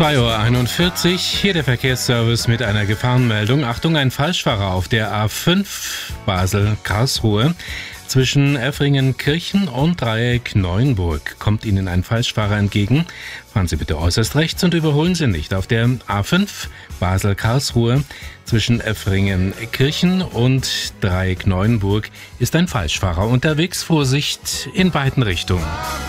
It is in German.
2:41 Uhr, hier der Verkehrsservice mit einer Gefahrenmeldung. Achtung, ein Falschfahrer auf der A5 Basel-Karlsruhe. Zwischen Effringen-Kirchen und Dreieck Neuenburg kommt Ihnen ein Falschfahrer entgegen. Fahren Sie bitte äußerst rechts und überholen Sie nicht. Auf der A5 Basel-Karlsruhe zwischen Effringen-Kirchen und Dreieck Neuenburg ist ein Falschfahrer unterwegs. Vorsicht in beiden Richtungen.